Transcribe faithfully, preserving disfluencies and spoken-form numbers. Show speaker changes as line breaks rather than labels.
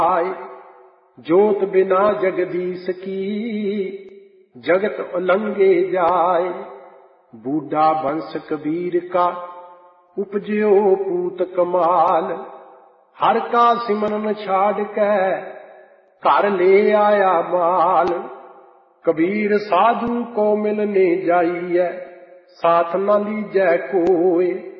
आए। जोत बिना जगदीश की जगत उलंघे जाए। बूढ़ा वंश कबीर का उपजो पूत कमाल। हर का सिमरन छाड़ के घर ले आया माल। कबीर साधु को मिलने जाइए साथ न लीजै कोय।